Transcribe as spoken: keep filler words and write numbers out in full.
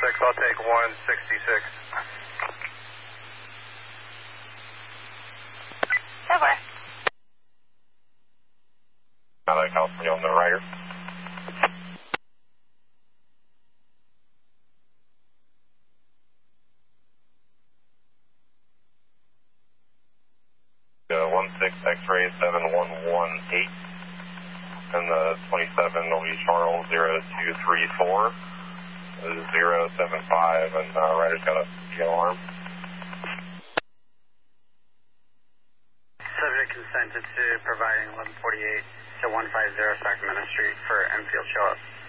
six, I'll take one sixty-six. Over. L A California on the rider. Uh, one six X-ray seven one one eight, and the twenty-seven will be Charles zero two three four, zero seven five, and uh, rider's got a yellow arm. Subject consented to providing eleven forty-eight to one fifty Sacramento Street for Enfield show up.